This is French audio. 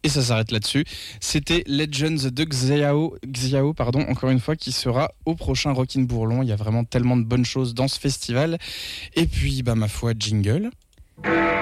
Et ça s'arrête là-dessus. C'était Legends de Xiao, encore une fois, qui sera au prochain Rockin' Bourlon. Il y a vraiment tellement de bonnes choses dans ce festival. Et puis, ma foi, jingle.